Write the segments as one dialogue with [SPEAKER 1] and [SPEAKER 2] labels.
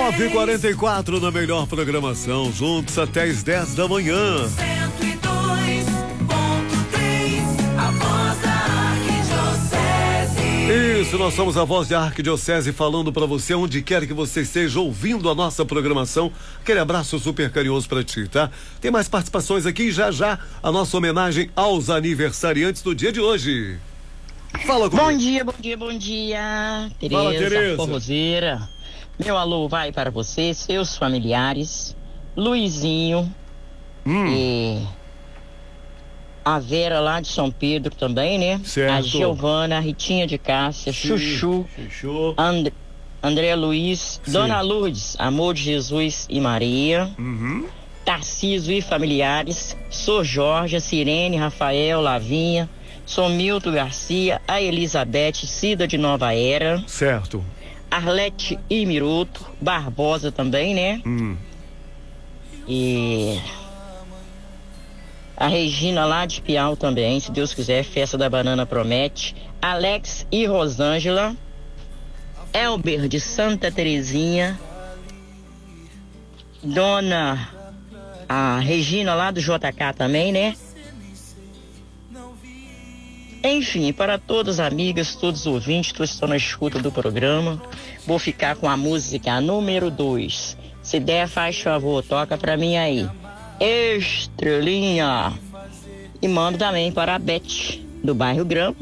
[SPEAKER 1] 9h44 na melhor programação, juntos até as 10 da manhã.
[SPEAKER 2] 102.3, a voz da Arquidiocese.
[SPEAKER 1] Isso, nós somos a voz da Arquidiocese falando pra você onde quer que você esteja ouvindo a nossa programação. Aquele abraço super carinhoso pra ti, tá? Tem mais participações aqui, já a nossa homenagem aos aniversariantes do dia de hoje. Fala comigo.
[SPEAKER 3] Bom dia, bom dia, bom dia.
[SPEAKER 1] Fala,
[SPEAKER 3] Tereza,
[SPEAKER 1] Tereza.
[SPEAKER 3] forrozeira. Meu alô vai para você, seus familiares, Luizinho e a Vera lá de São Pedro também, né?
[SPEAKER 1] Certo.
[SPEAKER 3] A Giovana, a Ritinha de Cássia, Chuchu,
[SPEAKER 1] Fechou.
[SPEAKER 3] André Luiz,
[SPEAKER 1] Sim.
[SPEAKER 3] Dona Lourdes, Amor de Jesus e Maria, Tarcísio e familiares, Sor Jorge, Sirene, Rafael, Lavinha, Sou Milton Garcia, a Elizabeth, Cida de Nova Era,
[SPEAKER 1] Certo.
[SPEAKER 3] Arlete e Miruto, Barbosa também, né? E a Regina lá de Piau também, se Deus quiser, Festa da Banana promete. Alex e Rosângela, Elber de Santa Terezinha, Dona a Regina lá do JK também, né? Enfim, para todas as amigas, todos os ouvintes, todos que estão na escuta do programa, vou ficar com a música número 2. Se der, faz favor, toca pra mim aí. Estrelinha. E mando também para a Beth, do bairro Grama.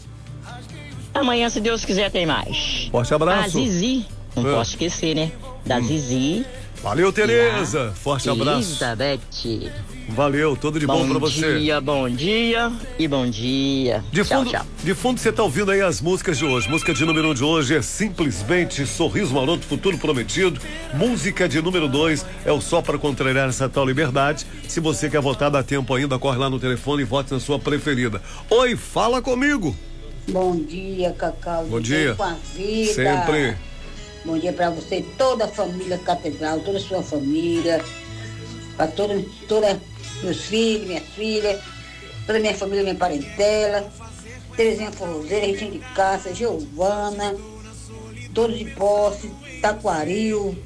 [SPEAKER 3] Amanhã, se Deus quiser, tem mais.
[SPEAKER 1] Forte abraço.
[SPEAKER 3] A Zizi, não posso esquecer, né? Da Zizi.
[SPEAKER 1] Valeu, Tereza. Forte abraço.
[SPEAKER 3] Elizabeth.
[SPEAKER 1] Valeu, tudo de bom pra você.
[SPEAKER 3] Bom dia e bom dia.
[SPEAKER 1] De
[SPEAKER 3] Tchau,
[SPEAKER 1] fundo,
[SPEAKER 3] tchau.
[SPEAKER 1] de fundo você tá ouvindo aí as músicas de hoje. Música de número 1 de hoje é simplesmente Sorriso Maroto, Futuro Prometido. Música de número 2 é o Só Pra Contrariar Essa Tal Liberdade. Se você quer votar, dá tempo ainda, corre lá no telefone e vote na sua preferida. Oi, fala comigo.
[SPEAKER 4] Bom dia, Cacau.
[SPEAKER 1] Bom dia.
[SPEAKER 4] Com a vida.
[SPEAKER 1] Sempre.
[SPEAKER 4] Bom dia pra você, toda a família Catedral, toda a sua família, pra toda meus filhos, minha filha, toda a minha família, minha parentela, Terezinha Forrozeira, Ritinha de Cássia, Giovana, todos de Posse, Taquaril,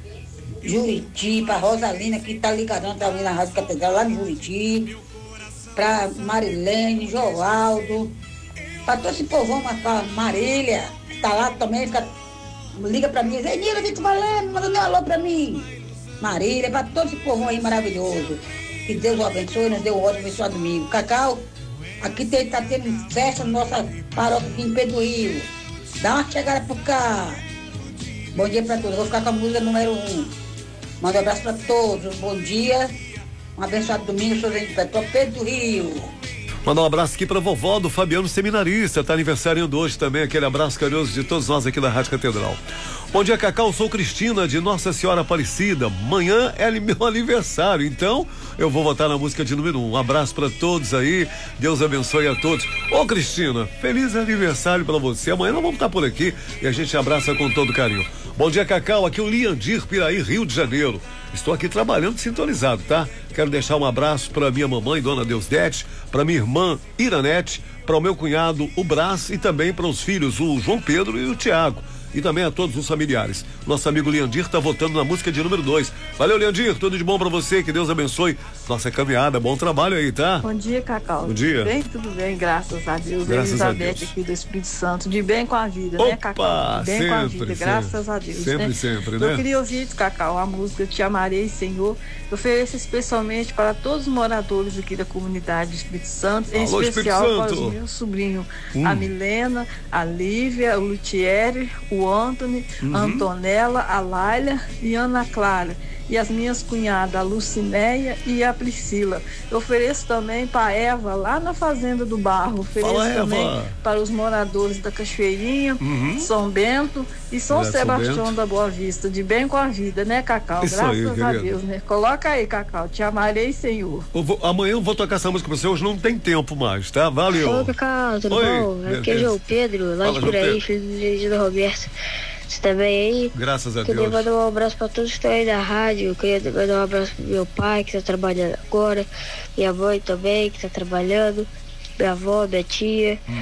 [SPEAKER 4] Juriti, pra Rosalina, que tá ligadão também na Rádio Catedral, lá no Juriti, pra Marilene, Joaldo, pra todo esse povão, pra Marília, que tá lá também, liga pra mim, diz, Nila, Vitor Valendo, manda um alô pra mim. Marília, pra todo esse povão aí maravilhoso. Que Deus o abençoe, nos dê um ótimo abençoado domingo. Cacau, aqui tá tendo festa na nossa paróquia aqui em Pedro do Rio. Dá uma chegada por cá. Bom dia pra todos. Vou ficar com a música número 1. Manda um abraço pra todos. Bom dia. Um abençoado domingo, sou de Petrópolis, Pedro do Rio.
[SPEAKER 1] Mandar um abraço aqui pra vovó do Fabiano Seminarista, tá aniversariando hoje também, aquele abraço carinhoso de todos nós aqui da Rádio Catedral. Bom dia, Cacau, sou Cristina de Nossa Senhora Aparecida, amanhã é meu aniversário, então eu vou votar na música de número 1. Um abraço pra todos aí, Deus abençoe a todos. Ô Cristina, feliz aniversário pra você, amanhã nós vamos estar por aqui e a gente abraça com todo carinho. Bom dia, Cacau, aqui é o Liandir Piraí, Rio de Janeiro. Estou aqui trabalhando sintonizado, tá? Quero deixar um abraço para minha mamãe, Dona Deusdete, para minha irmã Iranete, para o meu cunhado, o Brás, e também para os filhos, o João Pedro e o Tiago. E também a todos os familiares. Nosso amigo Leandir está votando na música de número 2. Valeu, Leandir, tudo de bom para você, que Deus abençoe nossa caminhada, bom trabalho aí, tá?
[SPEAKER 5] Bom dia, Cacau.
[SPEAKER 1] Bom dia.
[SPEAKER 5] Tudo bem, graças a Deus.
[SPEAKER 1] Graças a
[SPEAKER 5] Elizabeth
[SPEAKER 1] Deus.
[SPEAKER 5] aqui do Espírito Santo, de bem com a vida,
[SPEAKER 1] Opa,
[SPEAKER 5] né, Cacau? De bem
[SPEAKER 1] sempre,
[SPEAKER 5] com a vida, graças a Deus.
[SPEAKER 1] Sempre,
[SPEAKER 5] né?
[SPEAKER 1] sempre, né?
[SPEAKER 5] Eu queria ouvir, Cacau, a música Te Amarei, Senhor. Eu ofereço especialmente para todos os moradores aqui da comunidade do Espírito Santo, em
[SPEAKER 1] Alô,
[SPEAKER 5] especial
[SPEAKER 1] Espírito
[SPEAKER 5] para
[SPEAKER 1] Santo.
[SPEAKER 5] os meus sobrinhos, a Milena, a Lívia, o Lutieri, o Anthony, a Antonella, a Laila e a Ana Clara. E as minhas cunhadas, a Lucinéia e a Priscila. Eu ofereço também para a Eva, lá na Fazenda do Barro. Ofereço
[SPEAKER 1] Fala,
[SPEAKER 5] também
[SPEAKER 1] Eva.
[SPEAKER 5] para os moradores da Cachoeirinha, São Bento e São
[SPEAKER 1] Obrigado, São
[SPEAKER 5] Sebastião
[SPEAKER 1] Bento.
[SPEAKER 5] da Boa Vista. De bem com a vida, né, Cacau?
[SPEAKER 1] Isso aí,
[SPEAKER 5] Graças a
[SPEAKER 1] querida.
[SPEAKER 5] Deus, né? Coloca aí, Cacau. Te amarei, Senhor.
[SPEAKER 1] Amanhã eu vou tocar essa música pra você, hoje não tem tempo mais, tá? Valeu.
[SPEAKER 6] Oi, Cacau, tudo
[SPEAKER 1] Oi,
[SPEAKER 6] bom? Aqui é
[SPEAKER 1] beleza.
[SPEAKER 6] João Pedro, lá
[SPEAKER 1] Fala,
[SPEAKER 6] de
[SPEAKER 1] João
[SPEAKER 6] Piraí,
[SPEAKER 1] Pedro.
[SPEAKER 6] filho do Regina Roberto. Você tá bem aí?
[SPEAKER 1] Graças a
[SPEAKER 6] Queria
[SPEAKER 1] Deus.
[SPEAKER 6] mandar um abraço pra todos que estão aí na rádio. Eu queria mandar um abraço pro meu pai, que tá trabalhando agora. Minha mãe também, que tá trabalhando. Minha avó, minha tia.